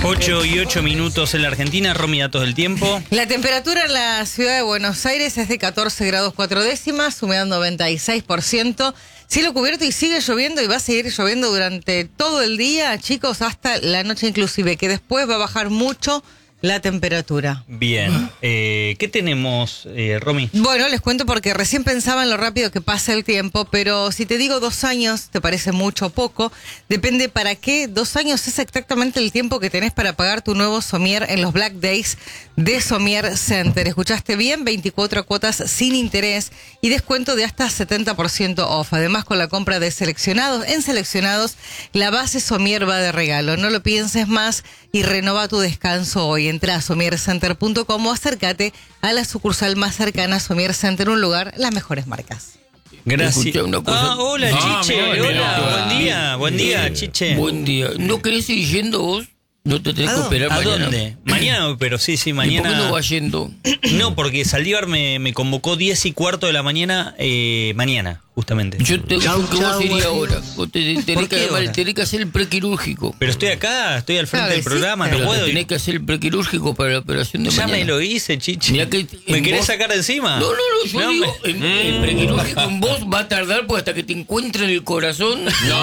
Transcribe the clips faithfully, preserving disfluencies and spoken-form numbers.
ocho y ocho minutos en la Argentina. Romy, datos del tiempo. La temperatura en la ciudad de Buenos Aires es de catorce grados cuatro décimas, humedad noventa y seis por ciento. Cielo cubierto y sigue lloviendo y va a seguir lloviendo durante todo el día, chicos, hasta la noche inclusive, que después va a bajar mucho la temperatura. Bien. Eh, ¿Qué tenemos, eh, Romy? Bueno, les cuento porque recién pensaba en lo rápido que pasa el tiempo, pero si te digo dos años, ¿te parece mucho o poco? Depende para qué. Dos años es exactamente el tiempo que tenés para pagar tu nuevo somier en los Black Days de Somier Center. ¿Escuchaste bien? veinticuatro cuotas sin interés y descuento de hasta setenta por ciento off. Además, con la compra de seleccionados, en seleccionados, la base Somier va de regalo. No lo pienses más y renova tu descanso hoy. Entra a somier center punto com o acércate a la sucursal más cercana. Somier Center, un lugar, las mejores marcas. Gracias. Una cosa. Ah, hola, Ah, Chiche. mira, Hola, mira. buen día. Buen día, Eh, Chiche. Buen día. ¿No querés seguir yendo vos? No te tenés que esperar ¿A mañana. dónde? Mañana, pero sí, sí, ¿Y por qué mañana. no vas yendo? No, porque Saldívar me, me convocó diez y cuarto de la mañana, eh, mañana, justamente. Yo te digo que vos irías ahora. Vos te, tenés, ¿Por que, qué además, ahora? tenés que hacer el prequirúrgico. Pero estoy acá, estoy al frente Claro, del sí, programa, pero no Pero puedo. te tenés que hacer el prequirúrgico para la operación de Ya mañana. me lo hice, Chiche. Mirá que ¿Me en querés vos- sacar de encima? No, no, no, yo No, digo, me- el, el prequirúrgico en vos va a tardar porque hasta que te encuentre en el corazón.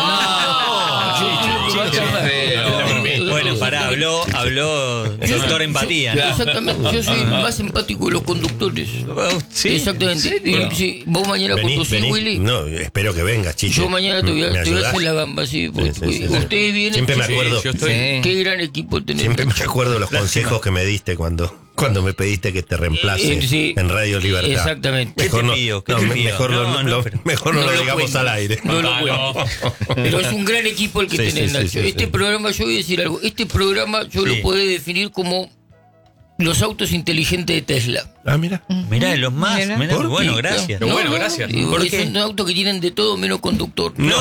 No, yo creo que va a tardar. Bueno, pará, habló, habló doctor empatía, ¿no? Exactamente, yo soy más empático de los conductores. Sí. Exactamente. Eh, sí, vos mañana Vení, conducís, vení. Willy. No, espero que vengas, Chiche. Yo mañana te voy a, ¿Me te voy a ayudás? hacer la gamba, sí. porque Sí, sí, sí, sí. Ustedes vienen. Siempre me sí, acuerdo. yo estoy- Qué gran equipo tenés. Siempre me acuerdo los consejos que me diste cuando, cuando me pediste que te reemplace Eh, sí. en Radio Libertad. Exactamente. ¿Qué Mejor te no, pidió? ¿Qué no, te me- pidió? mejor No, no, no, lo- pero- mejor no, No lo lo digamos cuentes. al aire. No lo cuento. Pero es un gran equipo el que Sí, tenés, sí, sí, Nacho. sí, Este sí. programa, yo voy a decir algo. Este programa yo Sí. lo puedo definir como los autos inteligentes de Tesla. Ah, mira. Mirá, los más. Mira. Mirá, ¿Por bueno, qué? gracias. No, bueno, no, gracias. digo, ¿Por es qué? un auto que tienen de todo menos conductor. No,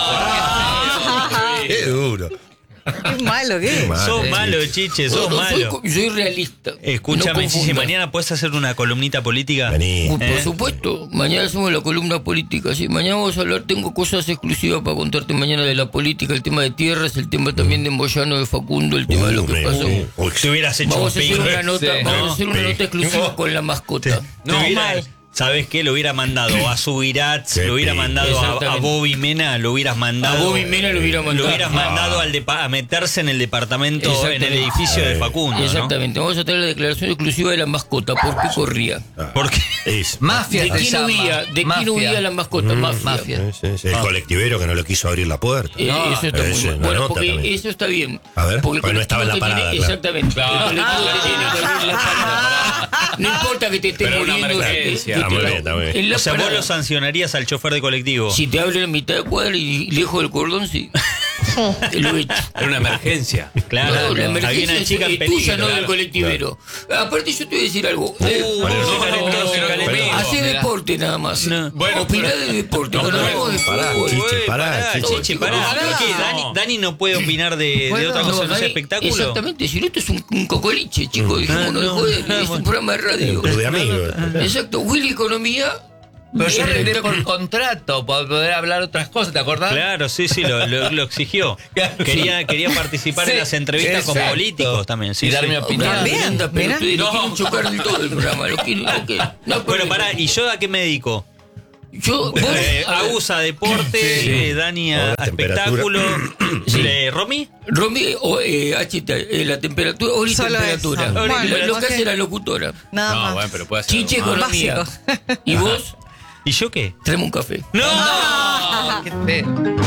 Qué duro. Qué malo, ¿qué? Mal, sos eh. malo, Chiche, sos No, no, soy, malo. co- soy realista. Escúchame, No Chiche, confundas. mañana puedes hacer una columnita política. Vení. Por Eh. supuesto, mañana hacemos la columna política, sí. Mañana vamos a hablar, tengo cosas exclusivas para contarte mañana de la política, el tema de tierras, el tema también de Moyano, de Facundo, el tema de lo que Uh, pasó. uh, uy, Si hubieras hecho Vamos a un hacer pico. una nota, Sí, vamos no, a hacer una sí. nota exclusiva con la mascota. Te hubiera- ¿Sabes qué? Lo hubiera mandado a Subirats, Qué lo hubiera pico. mandado a, a Exactamente. Bobby Mena, lo hubieras mandado. A Bobby Mena lo hubiera mandado. Lo hubieras mandado al depa- a meterse en el departamento, en el Exactamente. edificio de Facundo, ¿no? Exactamente, vamos a tener la declaración exclusiva de la mascota, ¿por qué corría? Porque Es- Mafia ¿De te quién llama. huía? ¿De quién Mafia. huía la mascota? Mafia. Mafia. Sí, sí, sí. El colectivero que no le quiso abrir la puerta. Eh, No, eso está eso muy es bueno. una Bueno, nota porque también. eso está bien. A ver, porque el porque no estaba en la colectivo parada, te claro. tiene- Exactamente. Claro. El colectivo te tiene que abrir la parada. No importa que te estés Pero una muriendo. emergencia. que- que Está te- muy bien, está muy bien. en la o sea, vos parada, lo sancionarías al chofer de colectivo. si te abre la mitad de cuadra y lejos del cordón, sí. Te lo he hecho. Era una emergencia. Claro, No, la había emergencia una chica en es tuya, peligro. no del claro. colectivero. Aparte, yo te voy a decir algo. Eh, Uh, Bueno, se no, calentó, no, se no, calentó. no, Hace Mira. deporte nada más. No. Bueno, Opiná pero- de deporte. No, Cuando no, hablamos de pará, fútbol. Chiche, Ué, pará, pará, Chiche. Chiche, pará. No, ¿Pero qué? no. Dani, Dani no puede opinar de, de Bueno, otra cosa que no sea Dani, espectáculo. Exactamente, si no, esto es un, un cocoliche, chicos. Dijimos, no, no, joder, no, es bueno. un programa de radio. Club de amigos. Exacto, Willy Economía. Pero yo Bien, renté está- por contrato para poder hablar otras cosas, ¿te acordás? Claro, sí, sí, lo, lo- lo exigió. Quería, quería participar Sí, en las entrevistas con exacto. políticos también. Sí, Y dar sí. mi opinión. Una Bien, merienda, pero mira. ustedes lo No. quieren chocar del todo el programa. Lo quieren, ok. No, Bueno, pero- pará, ¿y yo a qué me dedico? Yo, vos, Eh, a ver, Agus a deporte, Sí. eh, Dani a, Ahora a temperatura. espectáculo. Eh, ¿Romy? Romy, o, eh, H T, eh, la temperatura, o la Solo temperatura. eso. Lo- Bueno, lo que ok. hace la locutora. Nada No, más. bueno, pero puede ser. Chiche algo más. Economía. Básico. ¿Y vos? ¿Y yo qué? Traeme un café. ¡No! Qué feo.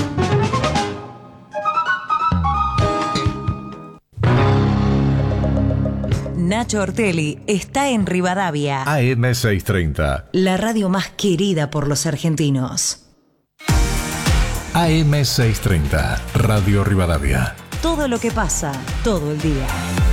Nacho Ortelli está en Rivadavia, A M seiscientos treinta, la radio más querida por los argentinos. A M seiscientos treinta, Radio Rivadavia. Todo lo que pasa, todo el día.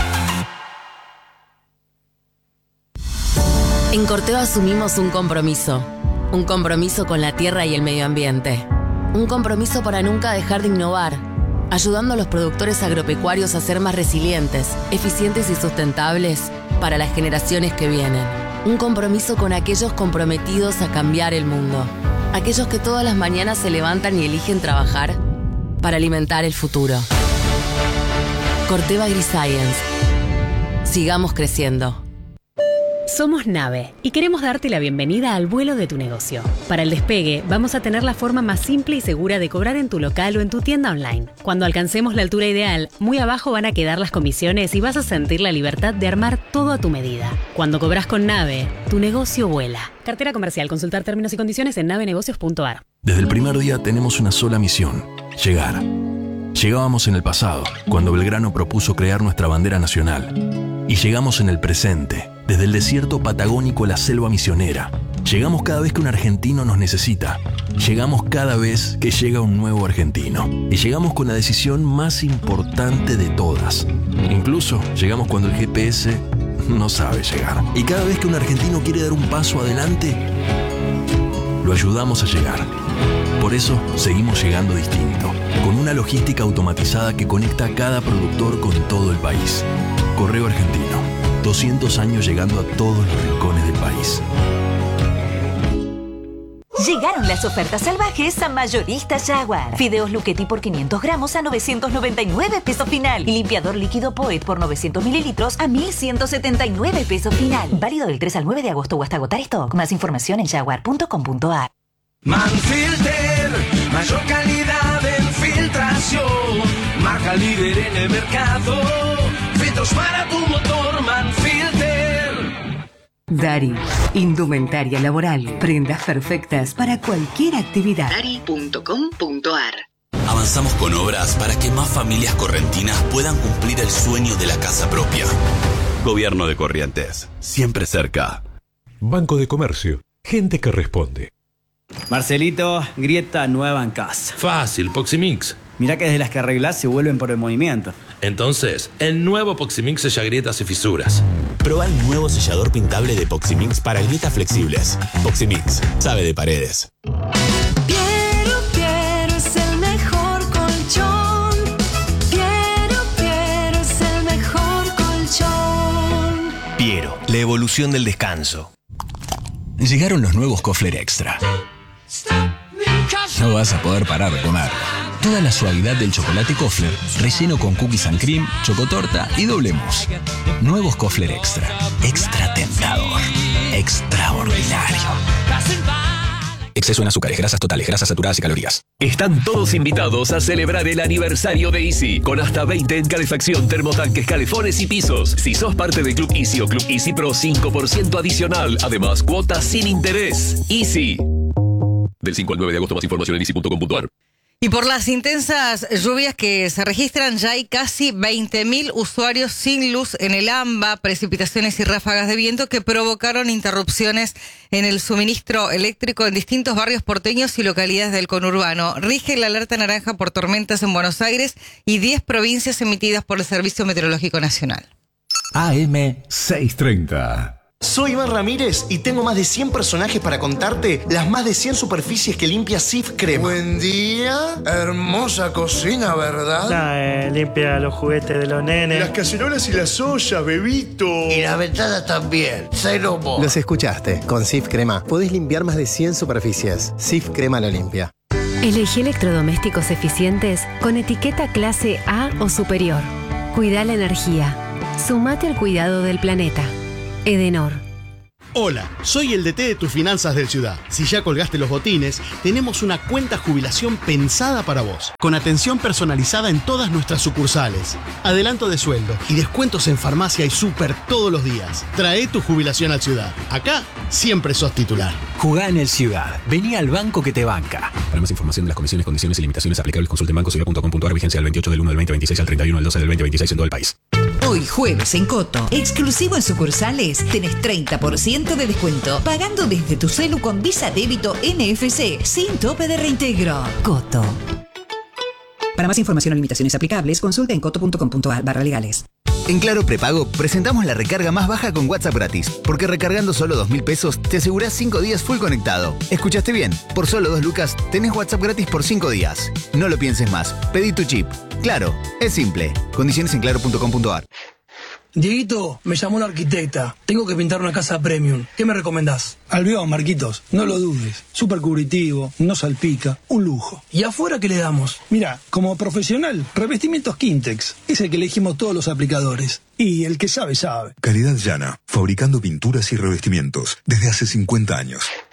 En Corteva asumimos un compromiso. Un compromiso con la tierra y el medio ambiente. Un compromiso para nunca dejar de innovar, ayudando a los productores agropecuarios a ser más resilientes, eficientes y sustentables para las generaciones que vienen. Un compromiso con aquellos comprometidos a cambiar el mundo. Aquellos que todas las mañanas se levantan y eligen trabajar para alimentar el futuro. Corteva AgriScience. Sigamos creciendo. Somos Nave y queremos darte la bienvenida al vuelo de tu negocio. Para el despegue, vamos a tener la forma más simple y segura de cobrar en tu local o en tu tienda online. Cuando alcancemos la altura ideal, muy abajo van a quedar las comisiones y vas a sentir la libertad de armar todo a tu medida. Cuando cobras con Nave, tu negocio vuela. Cartera comercial. Consultar términos y condiciones en navenegocios punto a r. Desde el primer día tenemos una sola misión: llegar. Llegábamos en el pasado, cuando Belgrano propuso crear nuestra bandera nacional. Y llegamos en el presente, desde el desierto patagónico a la selva misionera. Llegamos cada vez que un argentino nos necesita. Llegamos cada vez que llega un nuevo argentino. Y llegamos con la decisión más importante de todas. Incluso llegamos cuando el G P S no sabe llegar. Y cada vez que un argentino quiere dar un paso adelante, lo ayudamos a llegar. Por eso seguimos llegando distinto, con una logística automatizada que conecta a cada productor con todo el país. Correo Argentino, doscientos años llegando a todos los rincones del país. Llegaron las ofertas salvajes a Mayoristas Jaguar. Fideos Luchetti por quinientos gramos a novecientos noventa y nueve pesos final. Y limpiador líquido Poet por novecientos mililitros a mil ciento setenta y nueve pesos final. Válido del tres al nueve de agosto o hasta agotar stock. Más información en jaguar punto com punto a r. Manfilter, mayor calidad en filtración. Marca líder en el mercado. Filtros para tu motor, Manfilter. Dari, indumentaria laboral, prendas perfectas para cualquier actividad. Dari punto com punto a r. Avanzamos con obras para que más familias correntinas puedan cumplir el sueño de la casa propia. Gobierno de Corrientes, siempre cerca. Banco de Comercio, gente que responde. Marcelito, grieta nueva en casa. Fácil, Poximix. Mirá que desde las que arreglás se vuelven por el movimiento. Entonces, el nuevo Poximix sella grietas y fisuras. Proba el nuevo sellador pintable de Poximix para grietas flexibles. Poximix, sabe de paredes. Piero, Piero es el mejor colchón. Piero, Piero es el mejor colchón. Piero, la evolución del descanso. Llegaron los nuevos Kofler Extra. No vas a poder parar de comer. Toda la suavidad del chocolate Kofler, relleno con cookies and cream, chocotorta y doble mousse. Nuevos Kofler Extra. Extra tentador. Extraordinario. Exceso en azúcares, grasas totales, grasas saturadas y calorías. Están todos invitados a celebrar el aniversario de Easy, con hasta veinte en calefacción, termotanques, calefones y pisos. Si sos parte del Club Easy o Club Easy Pro, cinco por ciento adicional. Además, cuotas sin interés. Easy. Del cinco al nueve de agosto, más información en easy punto com punto a r. Y por las intensas lluvias que se registran, ya hay casi veinte mil usuarios sin luz en el AMBA, precipitaciones y ráfagas de viento que provocaron interrupciones en el suministro eléctrico en distintos barrios porteños y localidades del conurbano. Rige la alerta naranja por tormentas en Buenos Aires y diez provincias emitidas por el Servicio Meteorológico Nacional. A M seiscientos treinta. Soy Iván Ramírez y tengo más de cien personajes para contarte las más de cien superficies que limpia Sif Crema. Buen día, hermosa cocina, ¿verdad? Nah, eh, limpia los juguetes de los nenes. Las cacerolas y las ollas, bebito. Y las ventanas también, cero mo. Los escuchaste, con Sif Crema podés limpiar más de cien superficies. Sif Crema lo limpia. Elegí electrodomésticos eficientes con etiqueta clase A o superior. Cuida la energía. Sumate al cuidado del planeta. Edenor. Hola, soy el D T de tus finanzas del Ciudad. Si ya colgaste los botines, tenemos una cuenta jubilación pensada para vos, con atención personalizada en todas nuestras sucursales, adelanto de sueldo y descuentos en farmacia y súper todos los días. Trae tu jubilación al Ciudad. Acá siempre sos titular. Jugá en el Ciudad. Vení al banco que te banca. Para más información de las comisiones, condiciones y limitaciones aplicables, consulte en banco ciudad punto com punto a r. Vigencia del veintiocho del uno del veinte veintiséis al treinta y uno del doce del veinte veintiséis en todo el país. Hoy jueves en Coto, exclusivo en sucursales, tenés treinta por ciento de descuento, pagando desde tu celu con Visa Débito N F C, sin tope de reintegro. Coto. Para más información o limitaciones aplicables, consulta en coto punto com punto a r barra legales. En Claro Prepago presentamos la recarga más baja con WhatsApp gratis, porque recargando solo dos mil pesos te asegurás cinco días full conectado. ¿Escuchaste bien? Por solo dos lucas tenés WhatsApp gratis por cinco días. No lo pienses más, pedí tu chip. Claro, es simple. Condiciones en claro punto com punto a r. Dieguito, me llamó la arquitecta. Tengo que pintar una casa premium. ¿Qué me recomendás? Albión, Marquitos, no lo dudes. Súper cubritivo, no salpica, un lujo. ¿Y afuera qué le damos? Mira, como profesional, revestimientos Quintex. Es el que elegimos todos los aplicadores. Y el que sabe, sabe. Calidad Llana, fabricando pinturas y revestimientos desde hace cincuenta años.